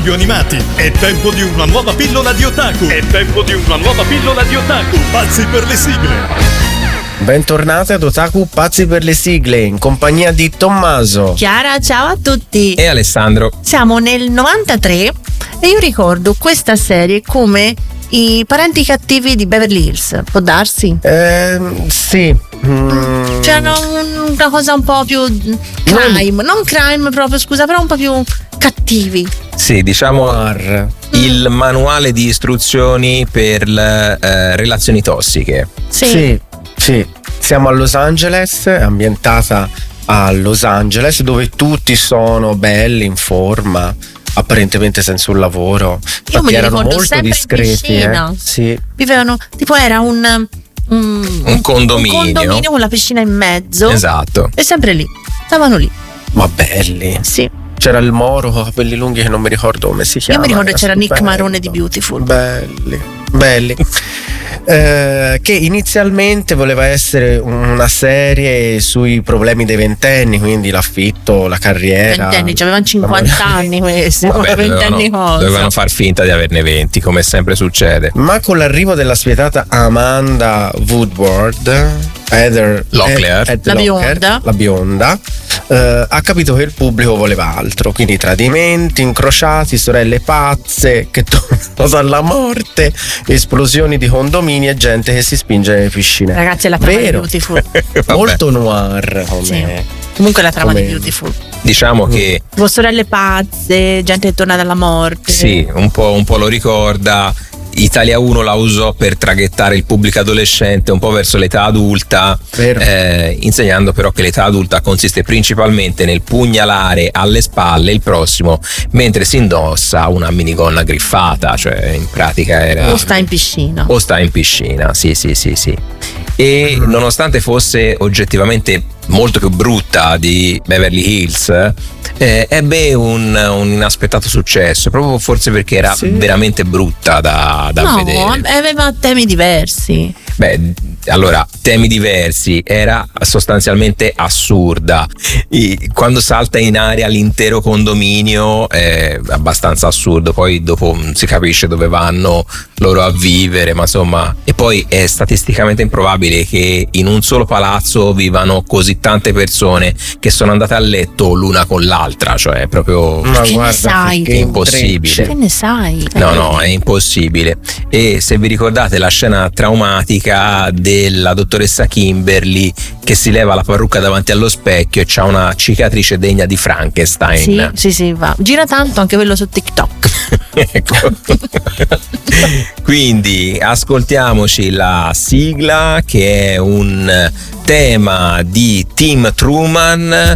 Radio Animati. È tempo di una nuova pillola di otaku. Pazzi per le sigle. Bentornati ad Otaku Pazzi per le sigle, in compagnia di Tommaso, Chiara, ciao a tutti. E Alessandro. Siamo nel 93 e io ricordo questa serie come I parenti cattivi di Beverly Hills. Può darsi? Sì. C'era una cosa un po' più crime, non crime proprio, scusa, però un po' più cattivi. Sì, diciamo il manuale di istruzioni per le relazioni tossiche. Sì. Siamo a Los Angeles, è ambientata a Los Angeles, dove tutti sono belli, in forma, apparentemente senza un lavoro. Io me li erano ricordo molto sempre discreti, in piscina. Sì. Vivevano, tipo era un condominio. Un condominio con la piscina in mezzo. Esatto. E sempre lì, stavano lì. Ma belli. Sì. C'era il Moro con capelli lunghi che non mi ricordo come si chiama. Io mi ricordo che c'era stupendo. Nick Marone di Beautiful. Belli. Che inizialmente voleva essere una serie sui problemi dei ventenni, quindi l'affitto, la carriera. Ventenni, avevano 50 anni questi. Vabbè, Ventenni cosa? dovevano far finta di averne 20, come sempre succede. Ma con l'arrivo della spietata Amanda Woodward, Heather Locklear, la bionda, ha capito che il pubblico voleva altro, quindi tradimenti, incrociati, sorelle pazze che tornano dalla morte, esplosioni di condomini e gente che si spinge nelle piscine. Ragazzi, è la trama di Vero? Beautiful. Molto noir come. Sì. Comunque la trama come- di Beautiful. Diciamo che Sorelle pazze, gente che torna dalla morte. sì, un po' lo ricorda. Italia 1 la usò per traghettare il pubblico adolescente un po' verso l'età adulta, Vero. insegnando però che l'età adulta consiste principalmente nel pugnalare alle spalle il prossimo mentre si indossa una minigonna griffata, cioè in pratica era O sta in piscina. sì. E nonostante fosse oggettivamente molto più brutta di Beverly Hills, ebbe un inaspettato successo, proprio forse perché era veramente brutta da No, vedere. aveva temi diversi. Beh, allora, temi diversi, era sostanzialmente assurda. Quando salta in aria l'intero condominio è abbastanza assurdo, poi dopo si capisce dove vanno loro a vivere, ma insomma, e poi è statisticamente improbabile che in un solo palazzo vivano così tante persone che sono andate a letto l'una con l'altra, cioè è proprio Che ne sai? è impossibile. Che ne sai? No, è impossibile. E se vi ricordate la scena traumatica della dottoressa Kimberly che si leva la parrucca davanti allo specchio e c'ha una cicatrice degna di Frankenstein. Sì, va. Gira tanto anche quello su TikTok. Ecco. Quindi ascoltiamoci la sigla, che è un tema di Team Truman.